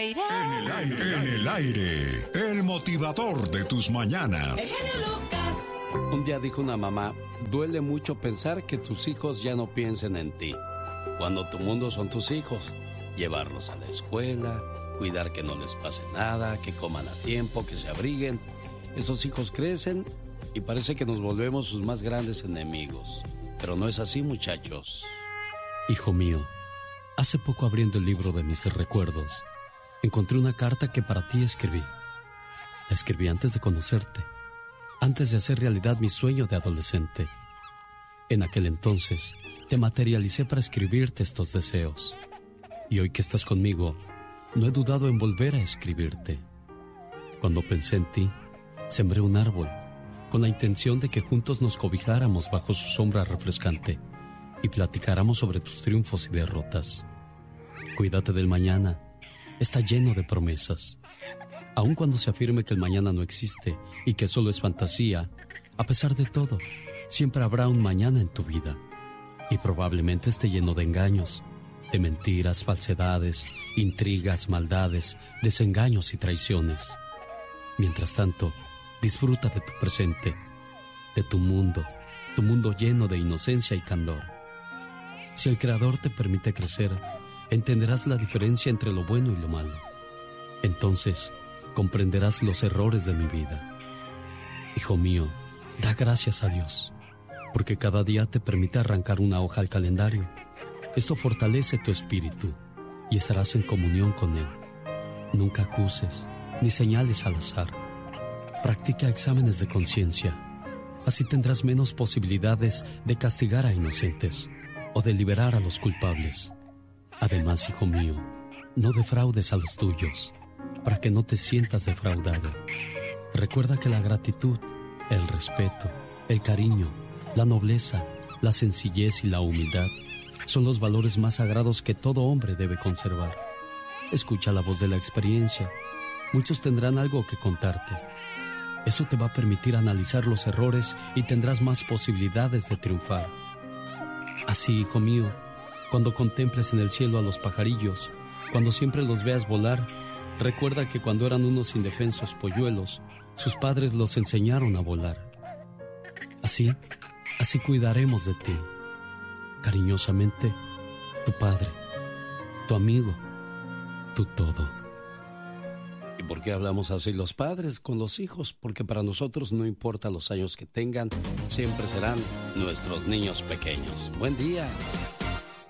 aire. En el aire, el motivador de tus mañanas. El genio Lucas. Un día dijo una mamá: duele mucho pensar que tus hijos ya no piensen en ti, cuando tu mundo son tus hijos. Llevarlos a la escuela, cuidar que no les pase nada, que coman a tiempo, que se abriguen. Esos hijos crecen y parece que nos volvemos sus más grandes enemigos. Pero no es así, muchachos. Hijo mío, hace poco, abriendo el libro de mis recuerdos, encontré una carta que para ti escribí. La escribí antes de conocerte, antes de hacer realidad mi sueño de adolescente. En aquel entonces, te materialicé para escribirte estos deseos. Y hoy que estás conmigo, no he dudado en volver a escribirte. Cuando pensé en ti, sembré un árbol, con la intención de que juntos nos cobijáramos bajo su sombra refrescante y platicáramos sobre tus triunfos y derrotas. Cuídate del mañana, está lleno de promesas. Aun cuando se afirme que el mañana no existe y que solo es fantasía, a pesar de todo, siempre habrá un mañana en tu vida. Y probablemente esté lleno de engaños, de mentiras, falsedades, intrigas, maldades, desengaños y traiciones. Mientras tanto, disfruta de tu presente, de tu mundo lleno de inocencia y candor. Si el Creador te permite crecer, entenderás la diferencia entre lo bueno y lo malo. Entonces, comprenderás los errores de mi vida. Hijo mío, da gracias a Dios, porque cada día te permite arrancar una hoja al calendario. Esto fortalece tu espíritu y estarás en comunión con Él. Nunca acuses ni señales al azar. Practica exámenes de conciencia. Así tendrás menos posibilidades de castigar a inocentes o de liberar a los culpables. Además, hijo mío, no defraudes a los tuyos, para que no te sientas defraudado. Recuerda que la gratitud, el respeto, el cariño, la nobleza, la sencillez y la humildad son los valores más sagrados que todo hombre debe conservar. Escucha la voz de la experiencia. Muchos tendrán algo que contarte. Eso te va a permitir analizar los errores y tendrás más posibilidades de triunfar. Así, hijo mío, cuando contemples en el cielo a los pajarillos, cuando siempre los veas volar, recuerda que cuando eran unos indefensos polluelos, sus padres los enseñaron a volar. Así cuidaremos de ti. Cariñosamente, tu padre, tu amigo, tu todo. ¿Y por qué hablamos así los padres con los hijos? Porque para nosotros no importa los años que tengan, siempre serán nuestros niños pequeños. Buen día.